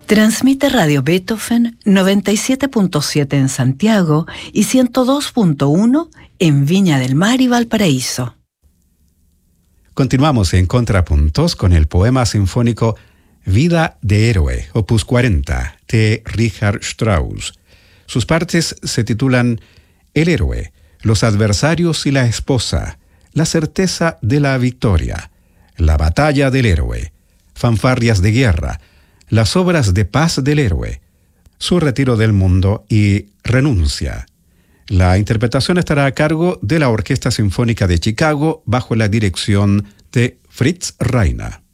Transmite Radio Beethoven 97.7 en Santiago y 102.1 en Viña del Mar y Valparaíso. Continuamos en Contrapuntos con el poema sinfónico Vida de Héroe, opus 40, de Richard Strauss. Sus partes se titulan El héroe, los adversarios y la esposa, la certeza de la victoria, la batalla del héroe, fanfarrias de guerra, las obras de paz del héroe, su retiro del mundo y renuncia. La interpretación estará a cargo de la Orquesta Sinfónica de Chicago bajo la dirección de Fritz Reiner.